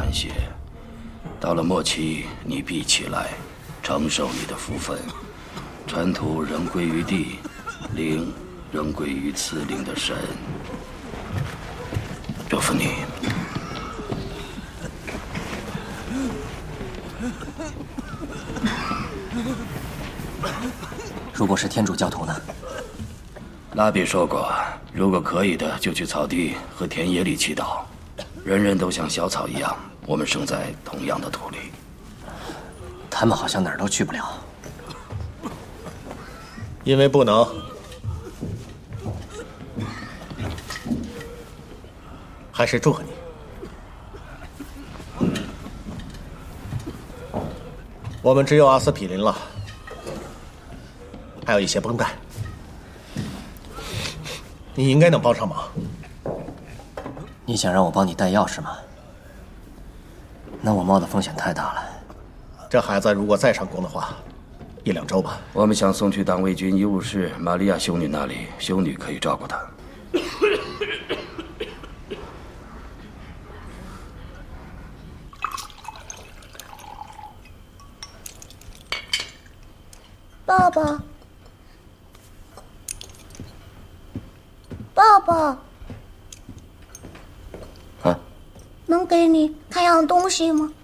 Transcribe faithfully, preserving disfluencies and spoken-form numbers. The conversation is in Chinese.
感谢。到了末期，你必起来，承受你的福分。尘土仍归于地，灵仍归于赐灵的神。祝福你。 如果是天主教徒呢？ 拉比说过，如果可以的，就去草地和田野里祈祷。人人都像小草一样，我们生在同样的土里。 他们好像哪儿都去不了。 因为不能，还是祝贺你。我们只有阿司匹林了，还有一些绷带，你应该能帮上忙。 你想让我帮你带药是吗？那我冒的风险太大了。 这孩子如果再上工的话，一两周吧。 我们想送去党卫军医务室玛利亚修女那里，修女可以照顾他。 爸爸，爸爸， 啊， 能给你看样东西吗？